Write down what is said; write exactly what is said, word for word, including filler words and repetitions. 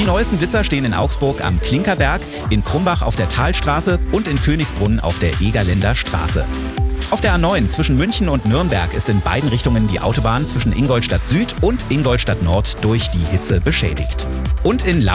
Die neuesten Blitzer stehen in Augsburg am Klinkerberg, in Krumbach auf der Talstraße und in Königsbrunn auf der Egerländer Straße. Auf der A neun zwischen München und Nürnberg ist in beiden Richtungen die Autobahn zwischen Ingolstadt Süd und Ingolstadt Nord durch die Hitze beschädigt. Und in